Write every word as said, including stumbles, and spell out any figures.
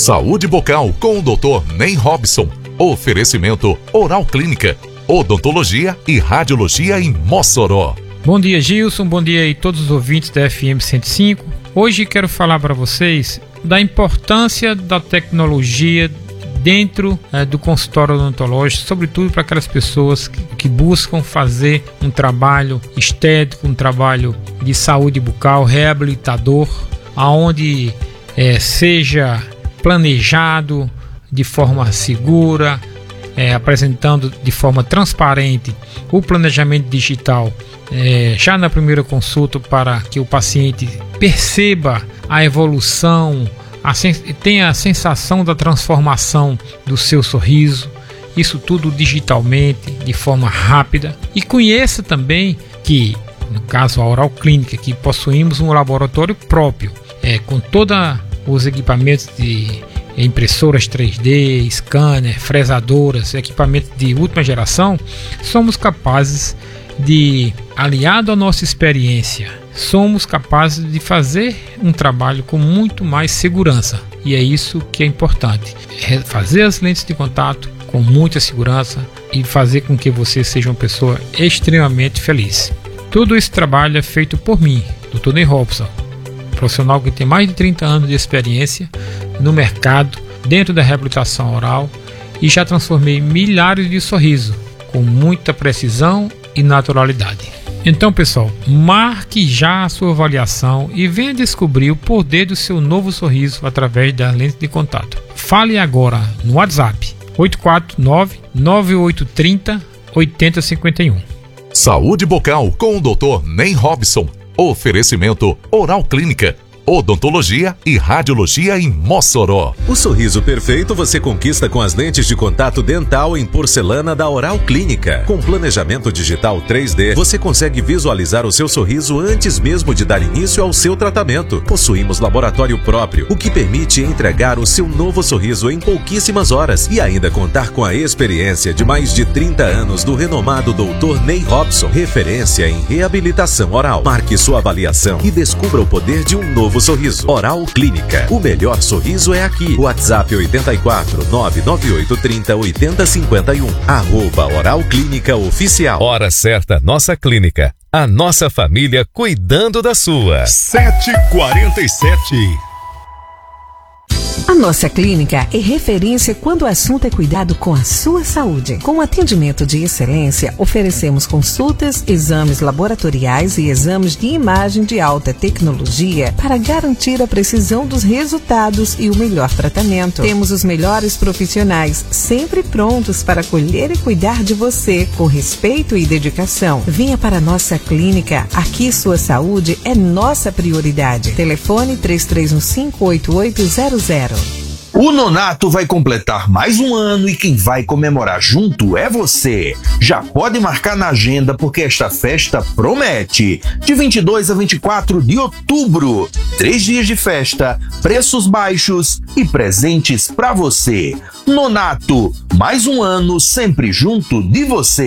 Saúde bucal com o doutor Ney Robson. Oferecimento Oral Clínica, Odontologia e Radiologia em Mossoró. Bom dia, Gilson. Bom dia aí todos os ouvintes da F M cento e cinco. Hoje quero falar para vocês da importância da tecnologia dentro é, do consultório odontológico, sobretudo para aquelas pessoas que, que buscam fazer um trabalho estético, um trabalho de saúde bucal, reabilitador, aonde é, seja planejado de forma segura, é, apresentando de forma transparente o planejamento digital é, já na primeira consulta, para que o paciente perceba a evolução, a sens- tenha a sensação da transformação do seu sorriso, isso tudo digitalmente, de forma rápida, e conheça também que, no caso a Oral Clínica, que possuímos um laboratório próprio, é, com todos os equipamentos de impressoras três D, scanner, fresadoras, equipamentos de última geração. Somos capazes de, aliado à nossa experiência, somos capazes de fazer um trabalho com muito mais segurança, e é isso que é importante, é fazer as lentes de contato com muita segurança e fazer com que você seja uma pessoa extremamente feliz. Todo esse trabalho é feito por mim, doutor Ney Robson, profissional que tem mais de trinta anos de experiência no mercado, dentro da reabilitação oral, e já transformei milhares de sorrisos com muita precisão e naturalidade. Então, pessoal, marque já a sua avaliação e venha descobrir o poder do seu novo sorriso através das lentes de contato. Fale agora no WhatsApp oito quatro nove, nove oito três zero, oito zero cinco um. Saúde bucal com o doutor Ney Robson. Oferecimento Oral Clínica, Odontologia e Radiologia em Mossoró. O sorriso perfeito você conquista com as lentes de contato dental em porcelana da Oral Clínica. Com planejamento digital três D, você consegue visualizar o seu sorriso antes mesmo de dar início ao seu tratamento. Possuímos laboratório próprio, o que permite entregar o seu novo sorriso em pouquíssimas horas e ainda contar com a experiência de mais de trinta anos do renomado doutor Ney Robson, referência em reabilitação oral. Marque sua avaliação e descubra o poder de um novo sorriso. Oral Clínica. O melhor sorriso é aqui. WhatsApp oito quatro nove nove oito três zero oito zero cinco um. Arroba Oral Clínica Oficial. Hora certa, nossa clínica. A nossa família cuidando da sua. sete e quarenta e sete. A nossa clínica é referência quando o assunto é cuidado com a sua saúde. Com atendimento de excelência, oferecemos consultas, exames laboratoriais e exames de imagem de alta tecnologia para garantir a precisão dos resultados e o melhor tratamento. Temos os melhores profissionais sempre prontos para acolher e cuidar de você com respeito e dedicação. Venha para a nossa clínica. Aqui sua saúde é nossa prioridade. Telefone três três um cinco oito oito zero zero. O Nonato vai completar mais um ano e quem vai comemorar junto é você. Já pode marcar na agenda porque esta festa promete. De vinte e dois a vinte e quatro de outubro, três dias de festa, preços baixos e presentes pra você. Nonato, mais um ano sempre junto de você.